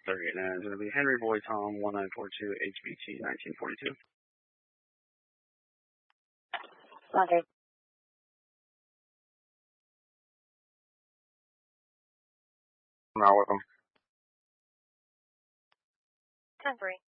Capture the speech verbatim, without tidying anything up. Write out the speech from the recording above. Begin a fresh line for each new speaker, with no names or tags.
thirty-eight nine is going to be Henry Boy Tom one nine four two H B T nineteen forty-two.
Roger.
I'm out with him.
ten three.